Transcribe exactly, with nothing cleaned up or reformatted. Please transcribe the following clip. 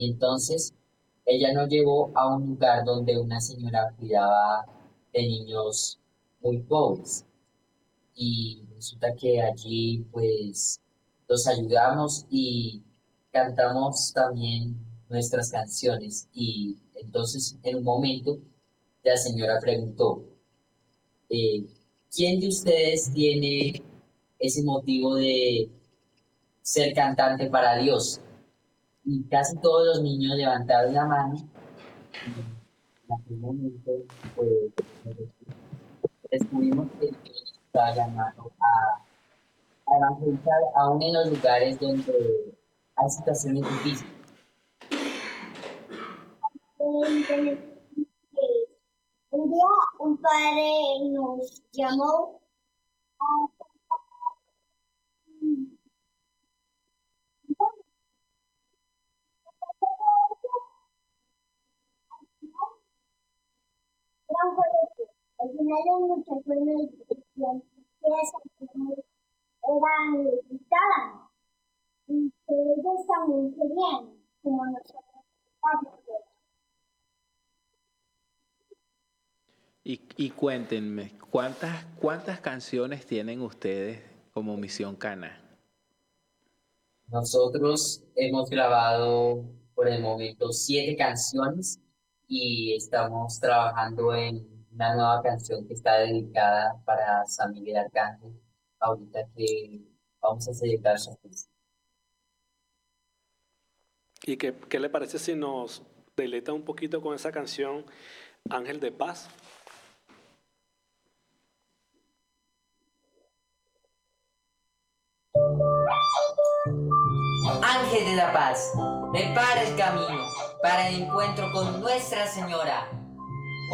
Entonces, ella nos llevó a un lugar donde una señora cuidaba de niños muy pobres. Y resulta que allí, pues, los ayudamos y cantamos también nuestras canciones. Y entonces, en un momento, la señora preguntó, eh, ¿quién de ustedes tiene ese motivo de ser cantante para Dios? Y casi todos los niños levantaron la mano y en aquel momento, pues, descubrimos que Dios nos estaba llamando a, a evangelizar aún en los lugares donde hay situaciones difíciles. Un día un padre nos llamó a un colegio. Al final los muchachos nos decían que esas personas eran necesitadas y que ellos también querían, como nosotros. Y, y cuéntenme, ¿cuántas, cuántas canciones tienen ustedes como Misión Cana? Nosotros hemos grabado por el momento siete canciones y estamos trabajando en una nueva canción que está dedicada para San Miguel Arcángel, ahorita que vamos a celebrar su fiesta. ¿Y qué, qué le parece si nos deleita un poquito con esa canción Ángel de Paz? Ángel de la paz, prepara el camino para el encuentro con Nuestra Señora.